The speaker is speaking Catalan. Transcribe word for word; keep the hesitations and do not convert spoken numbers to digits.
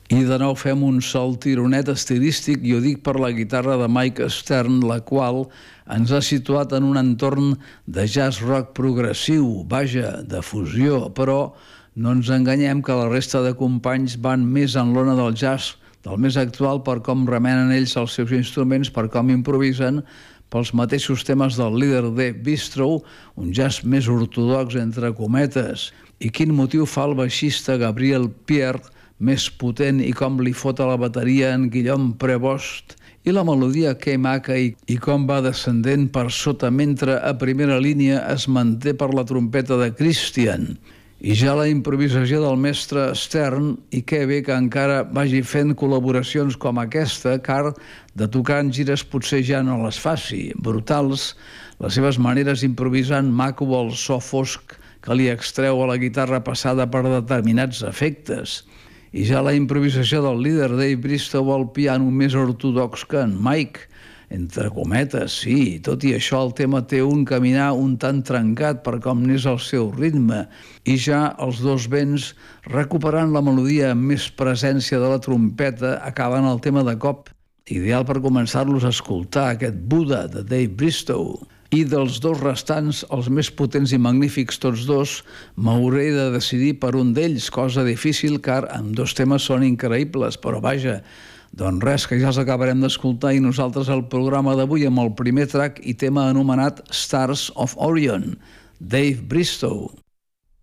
I de nou fem un sol tironet estilístic, i ho dic per la guitarra de Mike Stern, la qual ens ha situat en un entorn de jazz rock progressiu, vaja, de fusió, però no ens enganyem que la resta de companys van més en l'ona del jazz, del més actual, per com remenen ells els seus instruments, per com improvisen, pels mateixos temes del líder de Bistro, un jazz més ortodox entre cometes. I quin motiu fa el baixista Gabriel Pierre més potent i com li fota la bateria en Guillaume Prevost, i la melodia que maca i, i com va descendent per sota mentre a primera línia es manté per la trompeta de Christian. I ja la improvisació del mestre Stern, i que bé que encara vagi fent col·laboracions com aquesta, car de tocar en gires potser ja no les faci. Brutals, les seves maneres improvisant maco el so fosc que li extreu a la guitarra passada per determinats efectes. I ja la improvisació del líder Dave Bristow al piano més ortodox que en Mike, entre cometes, sí, tot i això el tema té un caminar un tant trencat per com n'és el seu ritme, i ja els dos vents, recuperant la melodia amb més presència de la trompeta, acaben el tema de cop, ideal per començar-los a escoltar, aquest Buddha de Dave Bristow. I dels dos restants, els més potents i magnífics tots dos, m'hauré de decidir per un d'ells, cosa difícil, car amb dos temes són increïbles, però vaja, doncs res, que ja els acabarem d'escoltar, i nosaltres el programa d'avui amb el primer track i tema anomenat Stars of Orion, Dave Bristow.